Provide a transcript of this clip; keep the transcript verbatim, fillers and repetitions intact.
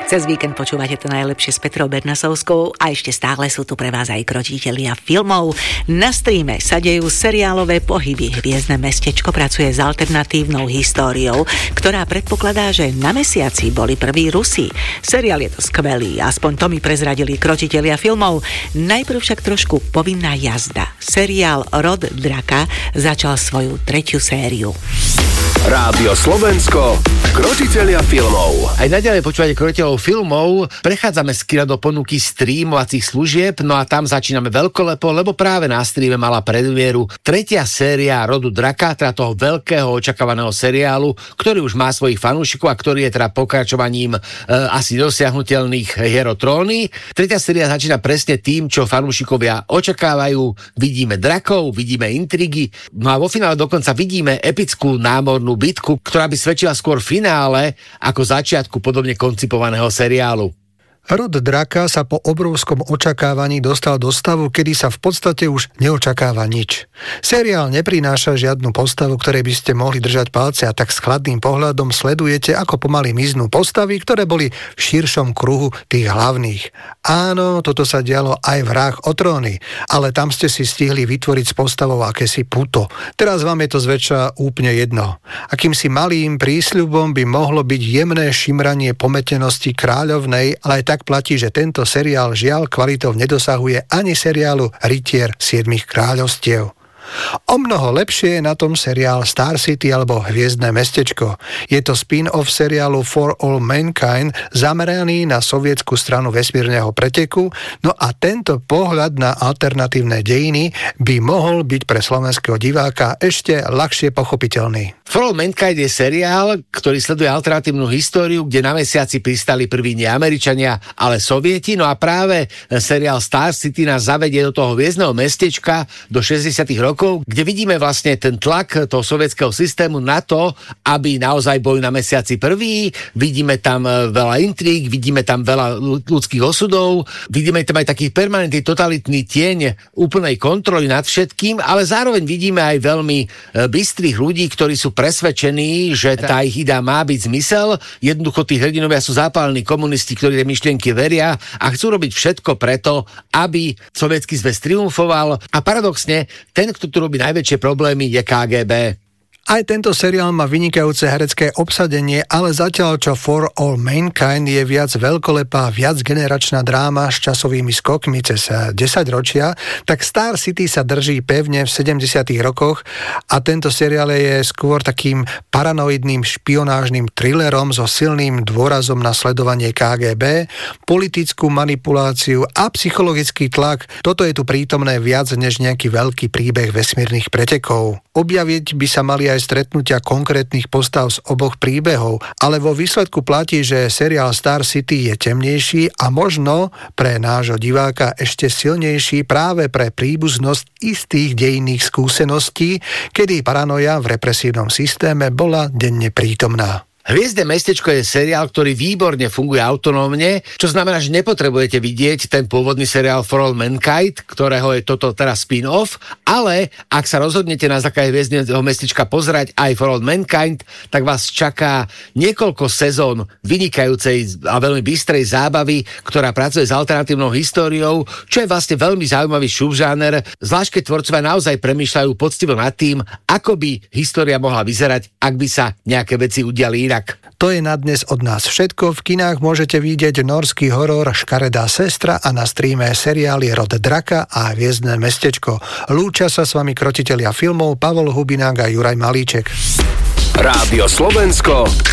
Cez víkend počúvate to najlepšie s Petrou Bernasovskou a ešte stále sú tu pre vás aj krotitelia filmov. Na streame sa dejú seriálové pohyby. Hviezdne mestečko pracuje s alternatívnou históriou, ktorá predpokladá, že na mesiaci boli prví Rusi. Seriál je to skvelý, aspoň to mi prezradili krotitelia filmov. Najprv však trošku povinná jazda. Seriál Rod draka začal svoju tretiu sériu. Rádio Slovensko, krotitelia filmov. Aj naďalej počúvate krotiteľov filmov, prechádzame z kina do ponuky streamovacích služieb, no a tam začíname veľkolepo, lebo práve na streame mala predvieru tretia séria Rodu draka, teda toho veľkého očakávaného seriálu, ktorý už má svojich fanúšikov a ktorý je teda pokračovaním e, asi dosiahnutelných Hier o tróny. Tretia séria začína presne tým, čo fanúšikovia očakávajú. Vidíme drakov, vidíme intrigy, no a vo finále dokonca vidíme epickú námornú bitku, ktorá by svedčila skôr finále ako začiatku podobne koncipovaného seriálu. Rod draka sa po obrovskom očakávaní dostal do stavu, kedy sa v podstate už neočakáva nič. Seriál neprináša žiadnu postavu, ktorej by ste mohli držať palce a tak s chladným pohľadom sledujete, ako pomaly miznú postavy, ktoré boli v širšom kruhu tých hlavných. Áno, toto sa dialo aj v Hrách o tróny, ale tam ste si stihli vytvoriť s postavou akési puto. Teraz vám je to zväčša úplne jedno. Akýmsi malým prísľubom by mohlo byť jemné šimranie pometenosti kráľovnej, ale aj tak platí, že tento seriál žiaľ kvalitou nedosahuje ani seriálu Rytier siedmich kráľovstiev. O mnoho lepšie je na tom seriál Star City alebo Hviezdne mestečko. Je to spin-off seriálu For All Mankind zameraný na sovietsku stranu vesmírneho preteku, no a tento pohľad na alternatívne dejiny by mohol byť pre slovenského diváka ešte ľahšie pochopiteľný. For All Mankind je seriál, ktorý sleduje alternatívnu históriu, kde na mesiaci pristali prví nie Američania, ale Sovieti, no a práve seriál Star City nás zavedie do toho hviezdneho mestečka do šesťdesiatych rokov, kde vidíme vlastne ten tlak toho sovietskeho systému na to, aby naozaj boli na mesiaci prví. Vidíme tam veľa intríg, vidíme tam veľa ľudských osudov, vidíme tam aj taký permanentný totalitný tieň úplnej kontroly nad všetkým, ale zároveň vidíme aj veľmi bystrých ľudí, ktorí sú presvedčení, že tá ich idea má byť zmysel. Jednoducho tí hrdinovia sú zápalní komunisti, ktorí tie myšlienky veria a chcú robiť všetko preto, aby sovietsky zväz triumfoval. A paradoxne, ten, kto tu robí najväčšie problémy, je ká gé bé. Aj tento seriál má vynikajúce herecké obsadenie, ale zatiaľ čo For All Mankind je viac veľkolepá, viac generačná dráma s časovými skokmi cez desaťročia, tak Star City sa drží pevne v sedemdesiatych rokoch a tento seriál je skôr takým paranoidným špionážnym thrillerom so silným dôrazom na sledovanie ká gé bé, politickú manipuláciu a psychologický tlak. Toto je tu prítomné viac než nejaký veľký príbeh vesmírnych pretekov. Objaviť by sa mali aj stretnutia konkrétnych postav z oboch príbehov, ale vo výsledku platí, že seriál Star City je temnejší a možno pre nášho diváka ešte silnejší práve pre príbuznosť istých dejinných skúseností, kedy paranoja v represívnom systéme bola denne prítomná. Hviezdne mestečko je seriál, ktorý výborne funguje autonómne, čo znamená, že nepotrebujete vidieť ten pôvodný seriál For All Mankind, ktorého je toto teraz spin-off, ale ak sa rozhodnete na základe Hviezdneho mestečka pozerať aj For All Mankind, tak vás čaká niekoľko sezón vynikajúcej a veľmi bystrej zábavy, ktorá pracuje s alternatívnou históriou, čo je vlastne veľmi zaujímavý subžáner, zvlášť keď tvorcovia naozaj premýšľajú poctivo nad tým, ako by história mohla vyzerať, ak by sa nejaké veci udiali inak. To je na dnes od nás všetko. V kinách môžete vidieť norský horor Škaredá sestra a na streame seriály Rod draka a Hviezdne mestečko. Lúčia sa s vami krotitelia filmov Pavol Hubinák a Juraj Malíček. Rádio Slovensko.